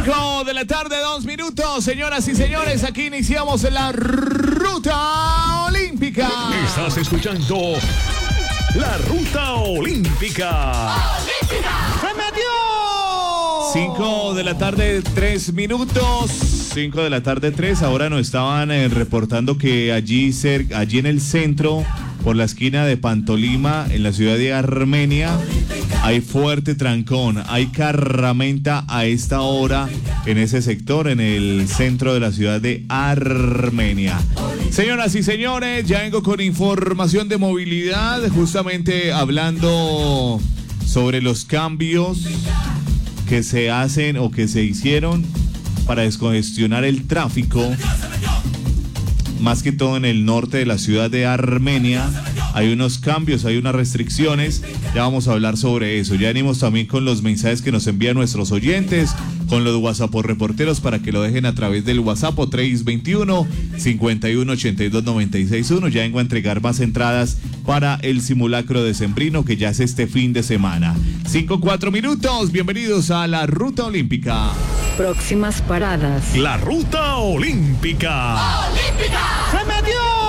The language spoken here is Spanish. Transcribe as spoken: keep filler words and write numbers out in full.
cinco de la tarde, dos minutos. Señoras y señores, aquí iniciamos la Ruta Olímpica. Estás escuchando la Ruta Olímpica. ¡Olímpica! ¡Se metió! cinco de la tarde, tres minutos. cinco de la tarde, tres. Ahora nos estaban eh, reportando que allí, cerca, allí en el centro, por la esquina de Pantolima, en la ciudad de Armenia, hay fuerte trancón, hay carramenta a esta hora en ese sector, en el centro de la ciudad de Armenia. Señoras y señores, ya vengo con información de movilidad, justamente hablando sobre los cambios que se hacen o que se hicieron para descongestionar el tráfico, más que todo en el norte de la ciudad de Armenia. Hay unos cambios, hay unas restricciones, ya vamos a hablar sobre eso. Ya venimos también con los mensajes que nos envían nuestros oyentes, con los WhatsApp reporteros para que lo dejen a través del WhatsApp tres veintiuno, cincuenta y uno, ochenta y dos, noventa y seis uno. Ya vengo a entregar más entradas para el simulacro decembrino que ya es este fin de semana. cinco, cuatro minutos, bienvenidos a la Ruta Olímpica. Próximas paradas. La Ruta Olímpica. ¡Olímpica! ¡Se metió!